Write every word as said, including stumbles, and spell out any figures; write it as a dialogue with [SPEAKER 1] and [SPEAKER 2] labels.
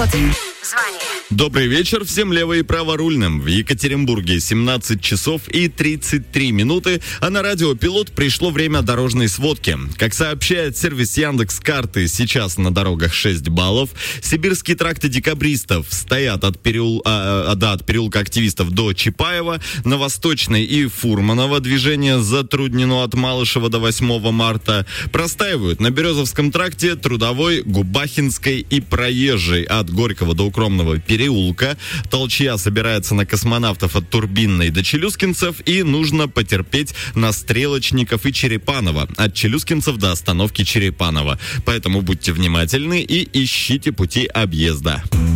[SPEAKER 1] пилот. Звони.
[SPEAKER 2] Добрый вечер всем лево- и праворульным. В Екатеринбурге семнадцать часов и тридцать три минуты, а на радио «Пилот» пришло время дорожной сводки. Как сообщает сервис Яндекс.Карты, сейчас на дорогах шесть баллов. Сибирские тракты декабристов стоят от, переул... а, а, да, от переулка Активистов до Чапаева. На Восточной и Фурманова движение затруднено от Малышева до восьмого марта. Простаивают на Березовском тракте, Трудовой, Губахинской и Проезжей от Горького до Укромного переулка. Толчья собирается на Космонавтов от Турбинной до Челюскинцев, и нужно потерпеть на Стрелочников и Черепаново от Челюскинцев до остановки Черепаново. Поэтому будьте внимательны и ищите пути объезда.